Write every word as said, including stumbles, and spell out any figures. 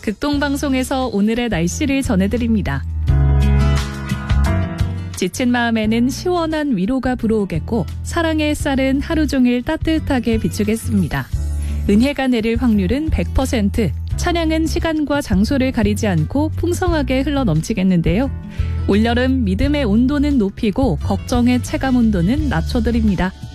극동방송에서 오늘의 날씨를 전해드립니다. 지친 마음에는 시원한 위로가 불어오겠고 사랑의 햇살은 하루 종일 따뜻하게 비추겠습니다. 은혜가 내릴 확률은 백 퍼센트, 찬양은 시간과 장소를 가리지 않고 풍성하게 흘러넘치겠는데요. 올여름 믿음의 온도는 높이고 걱정의 체감 온도는 낮춰드립니다.